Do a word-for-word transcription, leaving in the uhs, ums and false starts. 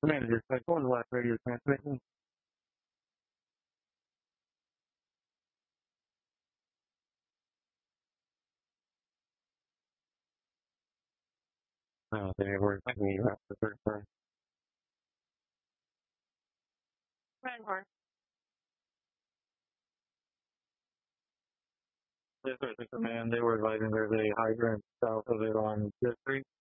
Manager, check one last radio transmission. Uh, they were thanking you after the third time. Vanguard. Yes, sir, sir, man. They were advising there's a hydrant south of it on Fifth Street.